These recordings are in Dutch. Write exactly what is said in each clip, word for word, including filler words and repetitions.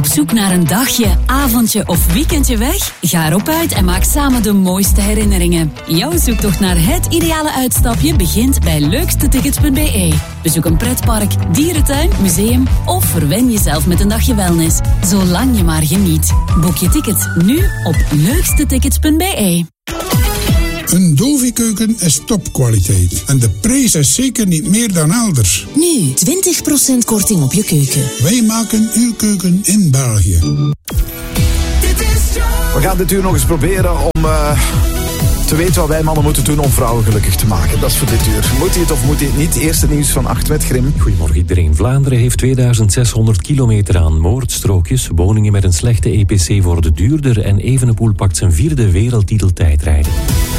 zoek naar een dagje, avondje of weekendje weg? Ga erop uit en maak samen de mooiste herinneringen. Jouw zoektocht naar het ideale uitstapje begint bij leukste tickets punt b e. Bezoek een pretpark, dierentuin, museum of verwen jezelf met een dagje wellness. Zolang je maar geniet. Boek je tickets nu op leukste tickets punt b e. Een Dovi-keuken is topkwaliteit. En de prijs is zeker niet meer dan elders. Nu, twintig procent korting op je keuken. Wij maken uw keuken in België. We gaan dit uur nog eens proberen om uh, te weten wat wij mannen moeten doen om vrouwen gelukkig te maken. Dat is voor dit uur. Moet hij het of moet hij het niet? Eerste nieuws van acht met Grim. Goedemorgen iedereen. Vlaanderen heeft tweeduizend zeshonderd kilometer aan moordstrookjes. Woningen met een slechte E P C worden duurder en Evenepoel pakt zijn vierde wereldtitel tijdrijden.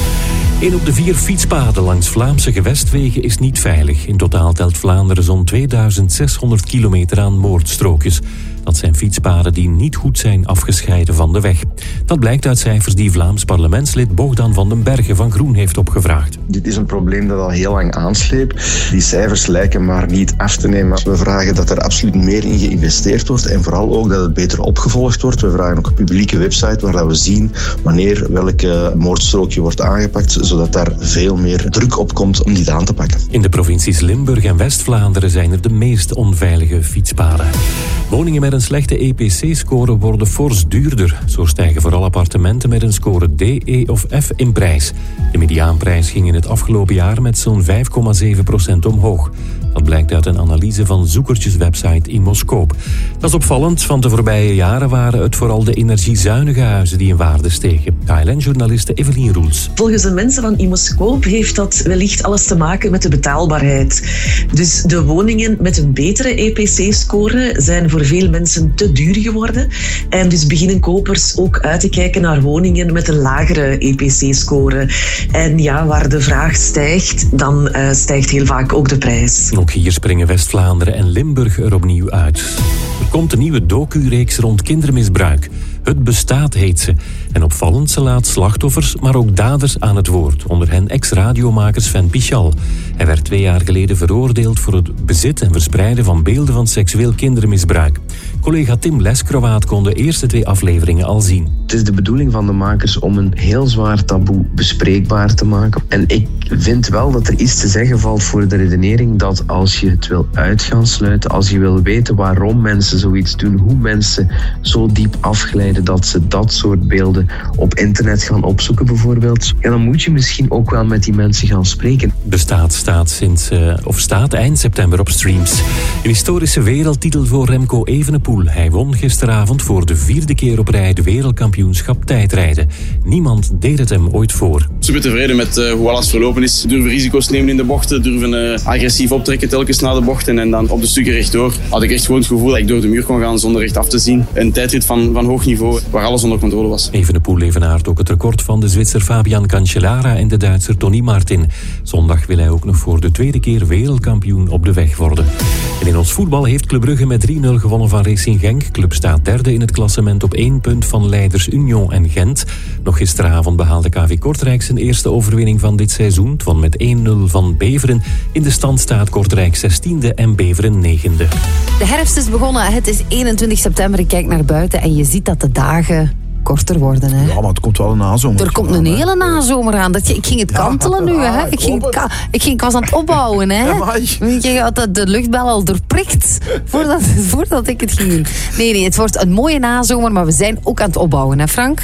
Een op de vier fietspaden langs Vlaamse gewestwegen is niet veilig. In totaal telt Vlaanderen zo'n tweeduizend zeshonderd kilometer aan moordstrookjes. Dat zijn fietspaden die niet goed zijn afgescheiden van de weg. Dat blijkt uit cijfers die Vlaams parlementslid Bogdan van den Bergen van Groen heeft opgevraagd. Dit is een probleem dat al heel lang aansleept. Die cijfers lijken maar niet af te nemen. We vragen dat er absoluut meer in geïnvesteerd wordt en vooral ook dat het beter opgevolgd wordt. We vragen ook een publieke website waar we zien wanneer welke moordstrookje wordt aangepakt, zodat daar veel meer druk op komt om dit aan te pakken. In de provincies Limburg en West-Vlaanderen zijn er de meest onveilige fietspaden. Woningen met een slechte E P C-score worden fors duurder. Zo stijgen vooral appartementen met een score D, E of F in prijs. De mediaanprijs ging in het afgelopen jaar met zo'n vijf komma zeven procent omhoog. Dat blijkt uit een analyse van zoekertjeswebsite Immoscoop. Dat is opvallend, want de voorbije jaren waren het vooral de energiezuinige huizen die in waarde stegen. K L N-journaliste Evelien Roels. Volgens de mensen van Immoscoop heeft dat wellicht alles te maken met de betaalbaarheid. Dus de woningen met een betere E P C-score zijn voor veel mensen te duur geworden. En dus beginnen kopers ook uit te kijken naar woningen met een lagere E P C-score. En ja, waar de vraag stijgt, dan uh, stijgt heel vaak ook de prijs. Ook hier springen West-Vlaanderen en Limburg er opnieuw uit. Er komt een nieuwe docu-reeks rond kindermisbruik. Het bestaat, heet ze. En opvallend, ze laat slachtoffers, maar ook daders aan het woord. Onder hen ex-radiomaker Sven Pichal. Hij werd twee jaar geleden veroordeeld voor het bezit en verspreiden van beelden van seksueel kindermisbruik. Collega Tim Leskrowaat kon de eerste twee afleveringen al zien. Het is de bedoeling van de makers om een heel zwaar taboe bespreekbaar te maken. En ik vind wel dat er iets te zeggen valt voor de redenering dat als je het wil uit gaan sluiten, als je wil weten waarom mensen zoiets doen, hoe mensen zo diep afglijden dat ze dat soort beelden op internet gaan opzoeken bijvoorbeeld, ja, dan moet je misschien ook wel met die mensen gaan spreken. Bestaat staat sinds, uh, of staat eind september op streams. Een historische wereldtitel voor Remco Evenepoel. Hij won gisteravond voor de vierde keer op rij de wereldkampioenschap tijdrijden. Niemand deed het hem ooit voor. Super tevreden met uh, hoe alles verlopen is. Durven risico's nemen in de bochten, durven uh, agressief optrekken telkens na de bochten en dan op de stukken rechtdoor. Had ik echt gewoon het gevoel dat ik door de muur kon gaan zonder recht af te zien. Een tijdrit van, van hoog niveau waar alles onder controle was. Evenepoel evenaart ook het record van de Zwitser Fabian Cancellara en de Duitser Tony Martin. Zondag wil hij ook nog voor de tweede keer wereldkampioen op de weg worden. En in ons voetbal heeft Club Brugge met drie nul gewonnen van Racing Genk. Club staat derde in het klassement op één punt van leiders Union en Gent. Nog gisteravond behaalde K V Kortrijk zijn eerste overwinning van dit seizoen. Het won met één nul van Beveren. In de stand staat Kortrijk zestiende en Beveren negende. De herfst is begonnen. Het is eenentwintig september. Ik kijk naar buiten en je ziet dat de dagen korter worden. Hè? Ja, maar het komt wel een nazomer. Er komt een aan, hele nazomer aan. Dat, ik ging het kantelen ja, nu. Hè? Ik, ging, ka- ik, ging, ik was aan het opbouwen. Hè? Je had de, de luchtbel al doorprikt voordat, voordat ik het ging doen. Nee, nee, het wordt een mooie nazomer, maar we zijn ook aan het opbouwen, hè Frank?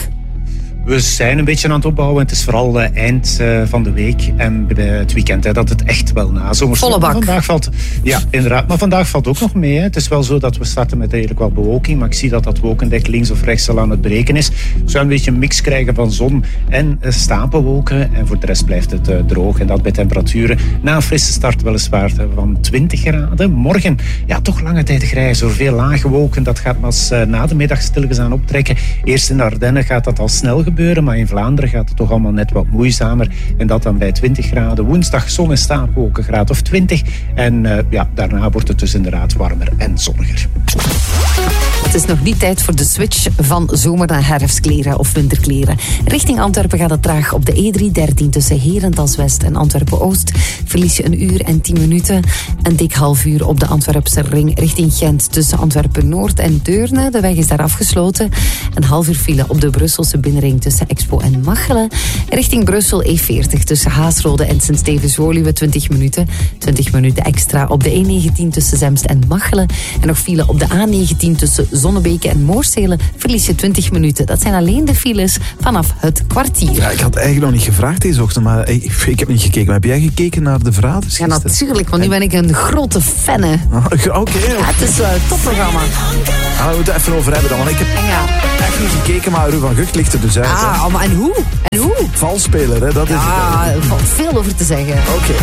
We zijn een beetje aan het opbouwen. Het is vooral uh, eind uh, van de week en bij het weekend hè, dat het echt wel nazomers volle bak. Vandaag valt, ja, inderdaad. Maar vandaag valt ook nog mee. Hè. Het is wel zo dat we starten met eigenlijk wel bewolking, maar ik zie dat dat wolkendek links of rechts al aan het breken is. We zullen een beetje een mix krijgen van zon en uh, stapelwolken. En voor de rest blijft het uh, droog. En dat bij temperaturen na een frisse start weliswaar van twintig graden. Morgen, ja, toch lange tijd grijs door veel lage wolken. Dat gaat pas uh, na de middag stilletjes aan optrekken. Eerst in de Ardennen gaat dat al snel gebeuren. Gebeuren, maar in Vlaanderen gaat het toch allemaal net wat moeizamer. En dat dan bij twintig graden. Woensdag zon en stapelwolken, graad of twintig. En uh, ja, daarna wordt het dus inderdaad warmer en zonniger. Het is nog niet tijd voor de switch van zomer naar herfstkleren of winterkleren. Richting Antwerpen gaat het traag op de E driehonderddertien tussen Herentals West en Antwerpen-Oost. Verlies je een uur en tien minuten. Een dik half uur op de Antwerpse ring richting Gent tussen Antwerpen-Noord en Deurne. De weg is daar afgesloten. Een half uur file op de Brusselse binnenring tussen Expo en Machelen. Richting Brussel E veertig tussen Haasrode en Sint-Stevens-Woluwe twintig minuten. twintig minuten extra op de E negentien tussen Zemst en Machelen. En nog file op de A negentien tussen Zonnebeke en Moorsele verlies je twintig minuten. Dat zijn alleen de files vanaf het kwartier. Ja, ik had eigenlijk nog niet gevraagd deze ochtend, maar ik, ik heb niet gekeken. Maar heb jij gekeken naar de Verraders? Ja, natuurlijk, want nu ben ik een grote fan. Oké. Okay. Ja, het is een uh, topprogramma. Ja, we moeten het even over hebben dan, want ik heb ja. echt niet gekeken, maar Ruud van Gucht ligt er dus uit. Ah, maar en hoe? En hoe? Valsspeler, hè? Dat ja, is het. Ja, er valt veel over te zeggen. Oké. Okay.